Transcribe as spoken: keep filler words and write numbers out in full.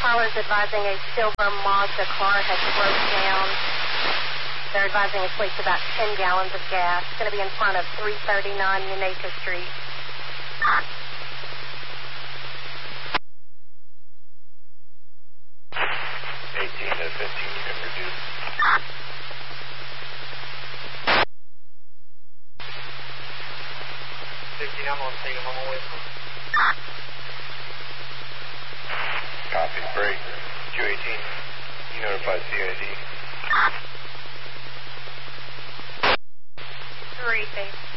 callers advising a silver Mazda car has broke down. They're advising it's leaked about ten gallons of gas. It's going to be in front of three thirty-nine Unaka Street. eighteen to fifteen, you can reduce. fifteen, I'm going to take them home with me. Copy, break. Q eighteen, you notify C I D. Three, thanks.